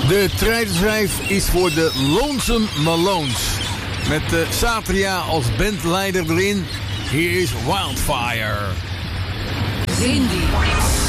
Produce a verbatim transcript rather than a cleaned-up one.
De tijdschrijf is voor de Lonesome Malones. Met uh, Satria als bandleider erin. Hier is Wildfire. Indie.